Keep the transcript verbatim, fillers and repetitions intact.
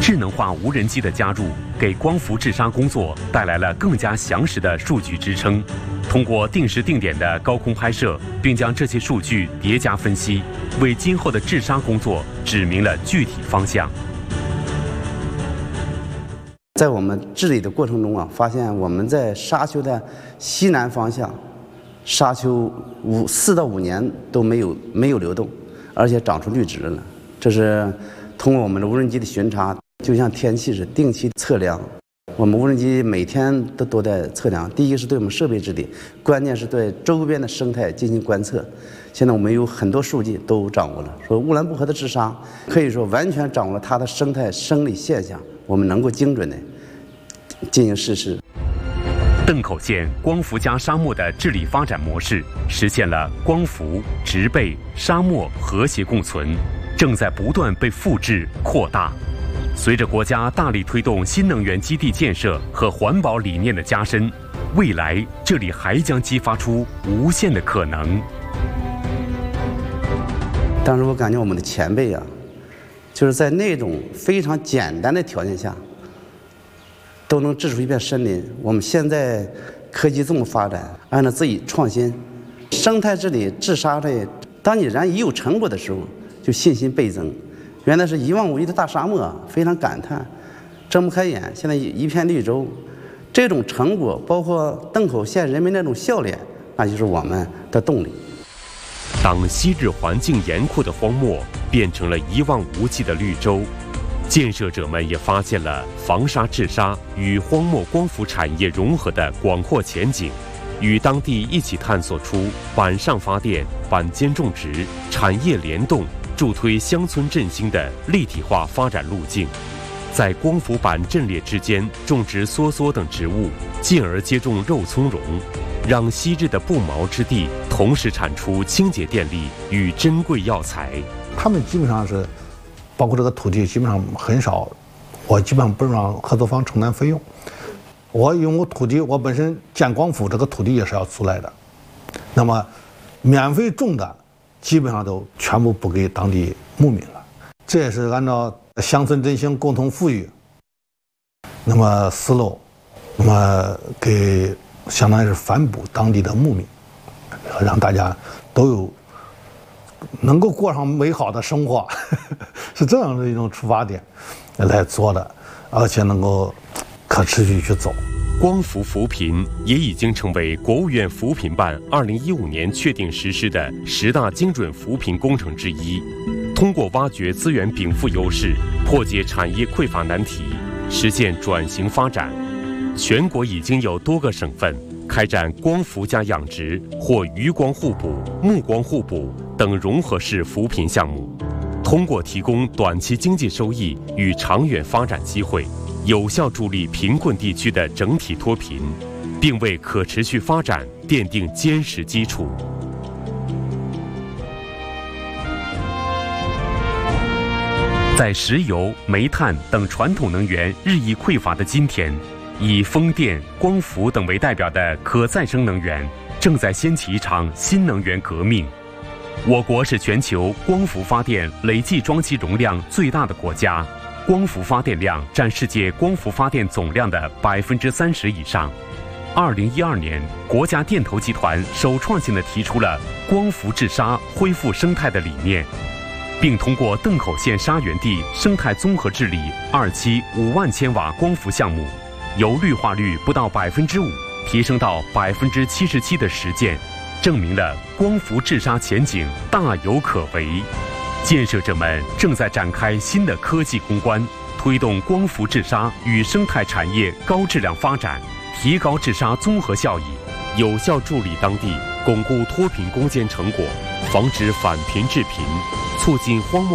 智能化无人机的加入，给光伏治沙工作带来了更加详实的数据支撑。通过定时定点的高空拍摄，并将这些数据叠加分析，为今后的治沙工作指明了具体方向。 在我们治理的过程中啊，发现我们在沙丘的西南方向，沙丘五四到五年都没有没有流动，而且长出绿植了。这是通过我们的无人机的巡查，就像天气是定期测量。我们无人机每天都都在测量，第一个是对我们设备治理，关键是对周边的生态进行观测。现在我们有很多数据都掌握了，说乌兰布和的治沙可以说完全掌握了它的生态生理现象，我们能够精准的进行实施。 邓口县光伏加沙漠的治理发展模式，实现了光伏、植被、沙漠和谐共存，正在不断被复制扩大。随着国家大力推动新能源基地建设和环保理念的加深，未来这里还将激发出无限的可能。 但是我感觉我们的前辈啊，就是在那种非常简单的条件下，都能治出一片森林。我们现在科技这么发展，按照自己创新，生态治理、治沙这，当你然已有成果的时候，就信心倍增。原来是一望无际的大沙漠，非常感叹，睁不开眼。现在一片绿洲，这种成果，包括邓口县人民那种笑脸，那就是我们的动力。 当昔日环境严酷的荒漠变成了一望无际的绿洲，建设者们也发现了防沙治沙与荒漠光伏产业融合的广阔前景，与当地一起探索出板上发电、板间种植、产业联动，助推乡村振兴的立体化发展路径。在光伏板阵列之间种植梭梭等植物，进而接种肉苁蓉，让昔日的不毛之地同时产出清洁电力与珍贵药材。 他们基本上是，包括这个土地基本上很少，我基本上不让合作方承担费用。我用我土地，我本身建光伏这个土地也是要租来的，那么免费种的基本上都全部补给当地牧民了。这也是按照乡村振兴、共同富裕那么思路，那么给相当于是反哺当地的牧民，让大家都有能够过上美好的生活，是这样的一种出发点来做的，而且能够可持续去走。 光伏扶贫也已经成为国务院扶贫办二零一五年确定实施的十大精准扶贫工程之一。通过挖掘资源禀赋优势，破解产业匮乏难题，实现转型发展，全国已经有多个省份开展光伏加养殖或渔光互补、牧光互补等融合式扶贫项目，通过提供短期经济收益与长远发展机会，有效助力贫困地区的整体脱贫，并为可持续发展奠定坚实基础。在石油、煤炭等传统能源日益匮乏的今天，以风电、光伏等为代表的可再生能源正在掀起一场新能源革命。我国是全球光伏发电累计装机容量最大的国家，光伏发电量占世界光伏发电总量的百分之三十以上。二零一二年，国家电投集团首创性地提出了光伏治沙、恢复生态的理念，并通过邓口县沙源地生态综合治理二期五万千瓦光伏项目，由绿化率不到百分之五提升到百分之七十七的实践，证明了光伏治沙前景大有可为。建设者们正在展开新的科技攻关，推动光伏治沙与生态产业高质量发展，提高治沙综合效益，有效助力当地巩固脱贫攻坚成果，防止返贫致贫，促进荒漠